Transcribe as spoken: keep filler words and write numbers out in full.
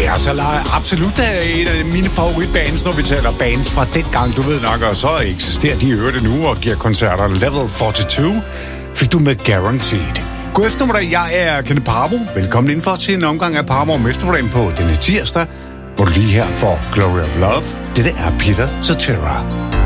Ja, så la- absolut er et af mine favoritbands, når vi taler bands fra den gang, du ved nok, og så eksisterer de i øvrigt nu og giver koncerter. Level fireogfyrre fik du med Guaranteed. God eftermiddag, jeg er Kenneth Parmo. Velkommen indenfor til en omgang af Parmo om eftermiddagen på denne tirsdag, hvor du lige her får Glory of Love. Dette er Peter Cetera.